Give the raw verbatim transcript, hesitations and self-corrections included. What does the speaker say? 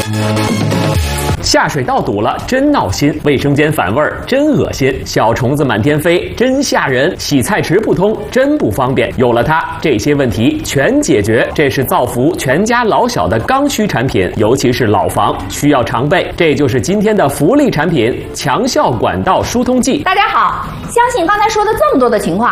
下水道堵了，真闹心；卫生间反味儿，真恶心；小虫子满天飞，真吓人；洗菜池不通，真不方便。有了它，这些问题全解决。这是造福全家老小的刚需产品，尤其是老房需要常备。这就是今天的福利产品——强效管道疏通剂。 大家好，相信刚才说的这么多的情况，